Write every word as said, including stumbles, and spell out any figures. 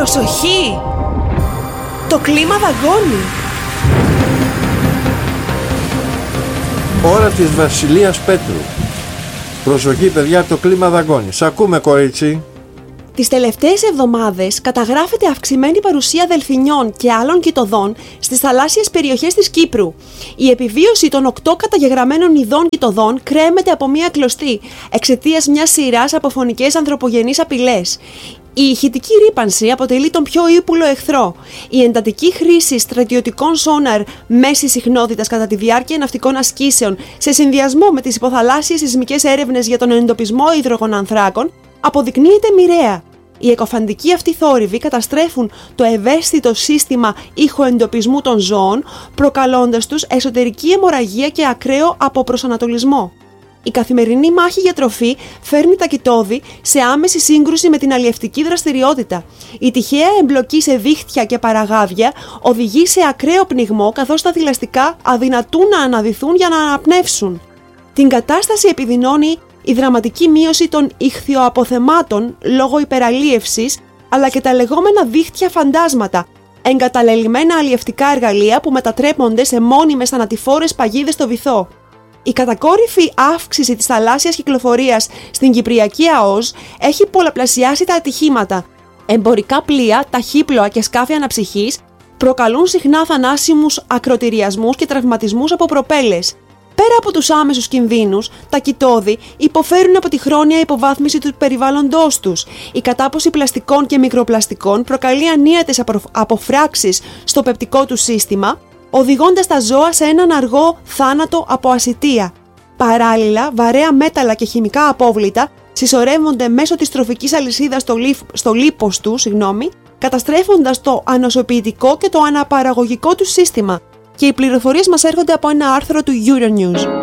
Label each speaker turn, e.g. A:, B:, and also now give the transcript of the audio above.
A: Προσοχή! Το κλίμα δαγκώνει!
B: Ώρα της Βασιλείας Πέτρου. Προσοχή παιδιά, το κλίμα δαγκώνει. Σ' ακούμε κορίτσι.
A: Τις τελευταίες εβδομάδες καταγράφεται αυξημένη παρουσία δελφινιών και άλλων κοιτωδών στις θαλάσσιες περιοχές της Κύπρου. Η επιβίωση των οκτώ καταγεγραμμένων ειδών κοιτωδών κρέμεται από μία κλωστή εξαιτίας μιας σειράς από φωνικές ανθρωπογενείς απειλές. Η ηχητική ρύπανση αποτελεί τον πιο ύπουλο εχθρό. Η εντατική χρήση στρατιωτικών σόναρ μέσης συχνότητας κατά τη διάρκεια ναυτικών ασκήσεων, σε συνδυασμό με τις υποθαλάσσιες σεισμικές έρευνες για τον εντοπισμό υδρογονανθράκων, αποδεικνύεται μοιραία. Οι εκοφαντικοί αυτοί θόρυβοι καταστρέφουν το ευαίσθητο σύστημα ηχοεντοπισμού των ζώων, προκαλώντας τους εσωτερική αιμορραγία και ακραίο αποπροσανατολισμό. Η καθημερινή μάχη για τροφή φέρνει τα κοιτώδη σε άμεση σύγκρουση με την αλλιευτική δραστηριότητα. Η τυχαία εμπλοκή σε δίχτυα και παραγάδια οδηγεί σε ακραίο πνιγμό, καθώς τα θηλαστικά αδυνατούν να αναδυθούν για να αναπνεύσουν. Την κατάσταση επιδεινώνει η δραματική μείωση των ιχθυοαποθεμάτων λόγω υπεραλίευσης, αλλά και τα λεγόμενα δίχτυα φαντάσματα, εγκαταλελειμμένα αλλιευτικά εργαλεία που μετατρέπονται σε μόνιμες θανατηφόρες παγίδες στο βυθό. Η κατακόρυφη αύξηση της θαλάσσιας κυκλοφορίας στην Κυπριακή ΑΟΣ έχει πολλαπλασιάσει τα ατυχήματα. Εμπορικά πλοία, ταχύπλοα και σκάφη αναψυχής προκαλούν συχνά θανάσιμους ακροτηριασμούς και τραυματισμούς από προπέλες. Πέρα από τους άμεσους κινδύνους, τα κοιτώδη υποφέρουν από τη χρόνια υποβάθμιση του περιβάλλοντός τους. Η κατάποση πλαστικών και μικροπλαστικών προκαλεί ανίατες αποφράξεις στο πεπτικό του σύστημα, οδηγώντας τα ζώα σε έναν αργό θάνατο από ασιτεία. Παράλληλα, βαρέα μέταλλα και χημικά απόβλητα συσσωρεύονται μέσω της τροφικής αλυσίδας στο, λίπ, στο λίπος του, συγγνώμη, καταστρέφοντας το ανοσοποιητικό και το αναπαραγωγικό του σύστημα. Και οι πληροφορίες μας έρχονται από ένα άρθρο του Euronews.